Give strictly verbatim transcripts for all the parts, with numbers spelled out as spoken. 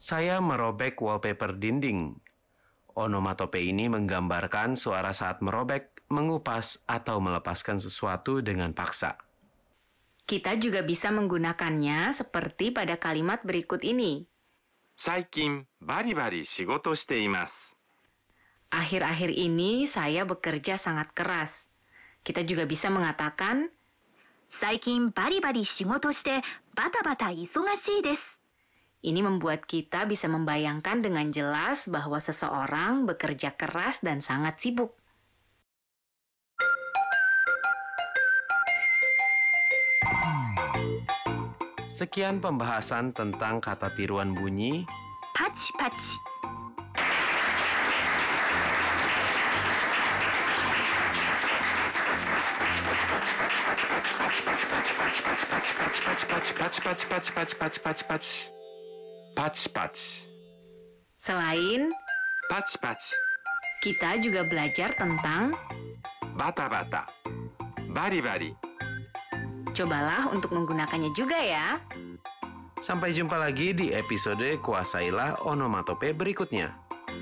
Saya merobek wallpaper dinding. Onomatope ini menggambarkan suara saat merobek, mengupas, atau melepaskan sesuatu dengan paksa. Kita juga bisa menggunakannya seperti pada kalimat berikut ini. 最近バリバリ仕事しています。 Akhir-akhir ini saya bekerja sangat keras. Kita juga bisa mengatakan 最近バリバリ仕事してバタバタ忙しいです。 ini membuat kita bisa membayangkan dengan jelas bahwa seseorang bekerja keras dan sangat sibuk. Sekian pembahasan tentang kata tiruan bunyi パチパチ。 Paci-paci-paci-paci-paci-paci-paci-paci. Paci-paci. Selain, Paci-paci. kita juga belajar tentang Bata-bata. Bari-bari. cobalah untuk menggunakannya juga ya. Sampai jumpa lagi di episode Kuasailah Onomatope berikutnya.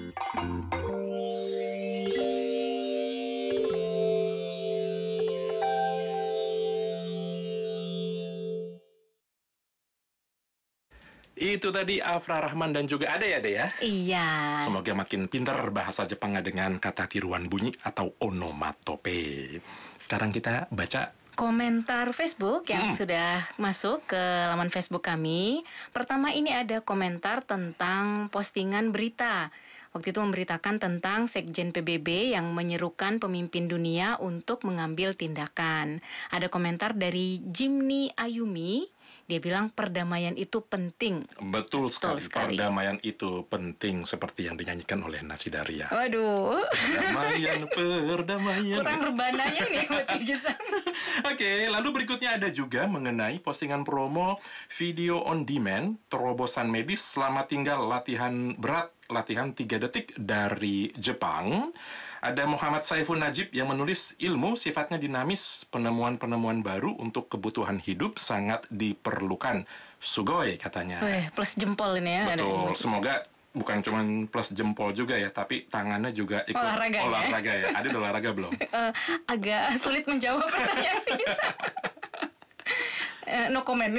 Itu tadi Afra Rahman dan juga Ade ya, Ade ya? Iya. Semoga makin pintar bahasa Jepangnya dengan kata tiruan bunyi atau onomatope. Sekarang kita baca Komentar Facebook yang Hmm. sudah masuk ke laman Facebook kami. Pertama ini ada komentar tentang postingan berita. Waktu itu memberitakan tentang Sekjen P B B yang menyerukan pemimpin dunia untuk mengambil tindakan. Ada komentar dari Jimny Ayumi. Dia bilang perdamaian itu penting. betul sekali, sekali. perdamaian itu penting seperti yang dinyanyikan oleh Nasidaria. Waduh, Perdamaian, perdamaian. kurang rebananya nih buat Gisan. Oke, lalu berikutnya ada juga mengenai postingan promo video on demand, terobosan medis selamat tinggal latihan berat, latihan tiga detik dari Jepang. Ada Muhammad Saiful Najib yang menulis ilmu sifatnya dinamis, penemuan-penemuan baru untuk kebutuhan hidup sangat diperlukan. Sugoi katanya. Weh, plus jempol ini ya. ada Betul, emoji. semoga bukan cuma plus jempol juga ya, tapi tangannya juga ikut Olahraga ya? olahraga ya. Ada udah olahraga belum? Eh, agak sulit menjawab pertanyaan sih. Eh, no comment.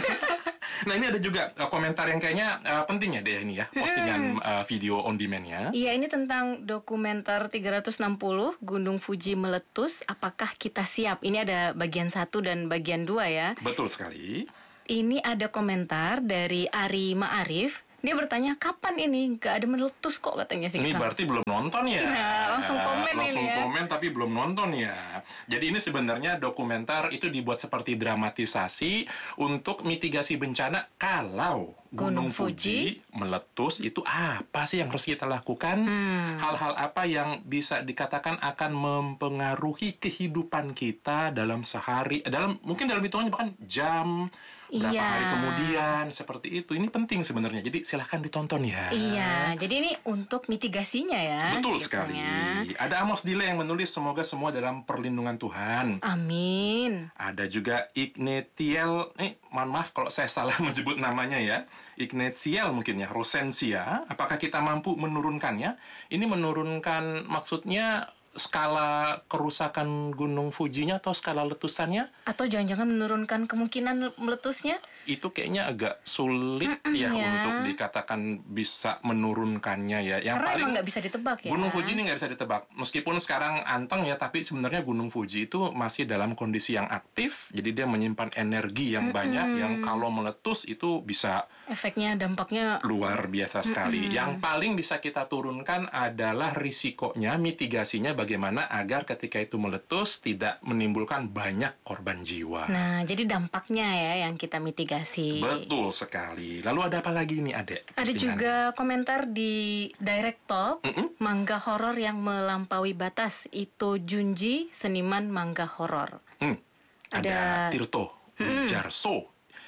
Nah ini ada juga uh, komentar yang kayaknya uh, penting ya deh ini ya, postingan uh, video on demand-nya. Iya, ini tentang dokumenter tiga ratus enam puluh Gunung Fuji meletus, apakah kita siap? Ini ada bagian satu dan bagian dua ya. Betul sekali. Ini ada komentar dari Ari Ma'arif. Dia bertanya, kapan ini? Gak ada meletus kok katanya sih. Ini berarti belum nonton ya? Nah, langsung komen Langsung ini ya. komen tapi belum nonton ya. Jadi ini sebenarnya dokumenter itu dibuat seperti dramatisasi untuk mitigasi bencana kalau Gunung Gunung Fuji meletus itu apa sih yang harus kita lakukan? Hmm. Hal-hal apa yang bisa dikatakan akan mempengaruhi kehidupan kita dalam sehari, dalam mungkin dalam hitungannya bahkan jam, berapa Iya. hari kemudian, seperti itu. Ini penting sebenarnya. Jadi silahkan ditonton ya. Iya, jadi ini untuk mitigasinya ya. Betul hitungnya. sekali. Ada Amos Dile yang menulis semoga semua dalam perlindungan Tuhan. Amin. Ada juga Ignatiel, eh mohon maaf kalau saya salah menyebut namanya ya. Ignatiel mungkin ya, Rosensia. Apakah kita mampu menurunkannya? Ini menurunkan maksudnya skala kerusakan Gunung Fujinya atau skala letusannya? Atau jangan-jangan menurunkan kemungkinan meletusnya? Itu kayaknya agak sulit Mm-mm, ya, ya. untuk dikatakan bisa menurunkannya ya. Yang Karena paling emang nggak bisa ditebak ya. Gunung Fuji ini nggak bisa ditebak. Meskipun sekarang anteng ya, tapi sebenarnya Gunung Fuji itu masih dalam kondisi yang aktif. Jadi dia menyimpan energi yang Mm-mm. banyak, yang kalau meletus itu bisa Efeknya, dampaknya. luar biasa sekali. Mm-mm. Yang paling bisa kita turunkan adalah risikonya, mitigasinya bagaimana agar ketika itu meletus tidak menimbulkan banyak korban jiwa. Nah, jadi dampaknya ya yang kita mitigasi. Betul sekali. Lalu ada apa lagi nih, Adek? Ada Postingan. juga komentar di Direct Talk, Mm-mm. manga horor yang melampaui batas. Ito Junji, seniman manga horor. Hmm. Ada Ada- Tirto Mm-mm. Jarso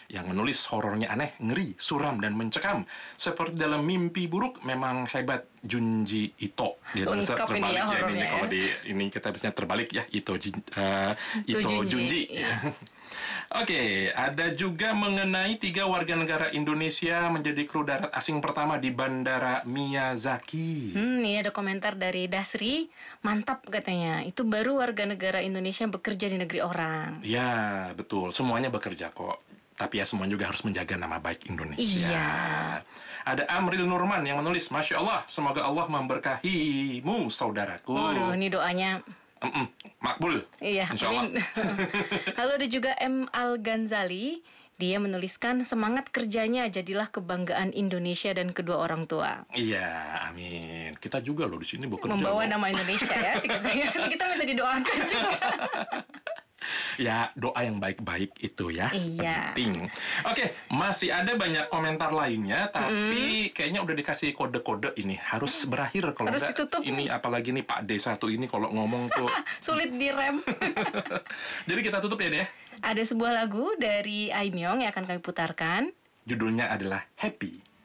Yang menulis horornya aneh, ngeri, suram, dan mencekam. Seperti dalam mimpi buruk, memang hebat Junji Ito. Dia Lengkap terbalik ini ya ya, ini, horornya ya. kalau di ini kita biasanya terbalik ya, Ito Jin- eh, Ito Ito Junji, Junji. ya. Oke, ada juga mengenai tiga warga negara Indonesia menjadi kru darat asing pertama di Bandara Miyazaki. Hmm, ini ada komentar dari Dasri, mantap katanya. Itu baru warga negara Indonesia bekerja di negeri orang. Ya, betul. Semuanya bekerja kok. Tapi ya semua juga harus menjaga nama baik Indonesia. Iya. Ada Amril Nurman yang menulis, Masya Allah, semoga Allah memberkahimu, saudaraku. Waduh, ini doanya Mm-mm, makbul. iya. Insya Allah. amin. Lalu ada juga M. Al-Ghazali. Dia menuliskan semangat kerjanya jadilah kebanggaan Indonesia dan kedua orang tua. Iya, amin. Kita juga loh di sini bekerja. Membawa loh. nama Indonesia ya. Kita, kita minta didoakan juga. Ya, doa yang baik-baik itu ya. Iya. Penting. Oke, masih ada banyak komentar lainnya, tapi kayaknya udah dikasih kode-kode ini. Harus berakhir kalau Harus enggak. ditutup. Ini apalagi nih Pak D satu ini kalau ngomong tuh. Sulit direm. Jadi kita tutup ya deh. Ada sebuah lagu dari Aimyong yang akan kami putarkan. Judulnya adalah Happy.